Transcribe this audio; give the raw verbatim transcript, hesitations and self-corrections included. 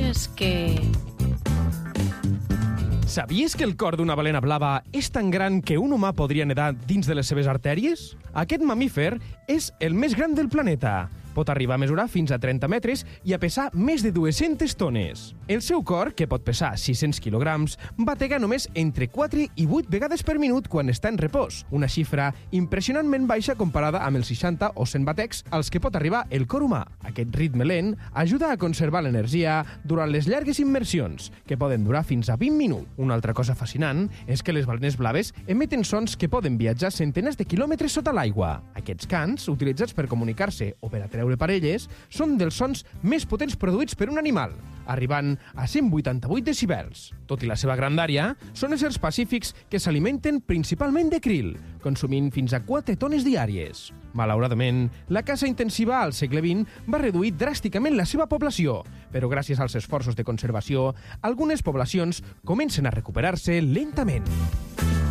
coses que... Sabies que el cor d'una balena blava és tan gran que un humà podria nedar dins de les seves artèries? Aquest mamífer és el més gran del planeta. Pot arribar a mesurar fins a trenta metres i a pesar més de dues-centes tones. El seu cor, que pot pesar sis-cents quilograms, bategar només entre quatre i vuit vegades per minut quan està en repòs, una xifra impressionantment baixa comparada amb els seixanta o cent batecs als que pot arribar el cor humà. Aquest ritme lent ajuda a conservar l'energia durant les llargues immersions, que poden durar fins a vint minuts. Una altra cosa fascinant és que les balenes blaves emeten sons que poden viatjar centenars de quilòmetres sota l'aigua. Aquests cants, utilitzats per comunicar-se o per atreure parelles, són dels sons més potents produïts per un animal, arribant a cent vuitanta-vuit decibels. Tot i la seva grandària, són éssers pacífics que s'alimenten principalment de krill, consumint fins a quatre tones diàries. Malauradament, la caça intensiva al segle vint va reduir dràsticament la seva població, però gràcies als esforços de conservació, algunes poblacions comencen a recuperar-se lentament.